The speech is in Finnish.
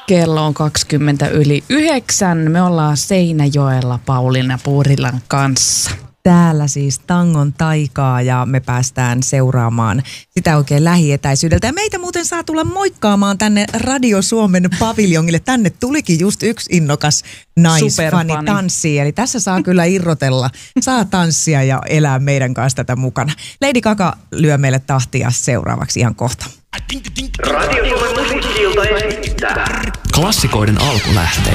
Kello on 20:09. Me ollaan Seinäjoella Pauliina Puurilan kanssa. Täällä siis tangon taikaa ja me päästään seuraamaan sitä oikein lähietäisyydeltä. Ja meitä muuten saa tulla moikkaamaan tänne Radio Suomen paviljongille. Tänne tulikin just yksi innokas naisfani tanssiin. Eli tässä saa kyllä irrotella, saa tanssia ja elää meidän kanssa tätä mukana. Lady Gaga lyö meille tahtia seuraavaksi ihan kohta. Radio Suomen musiikki-ilta esittää klassikoiden alkulähteet.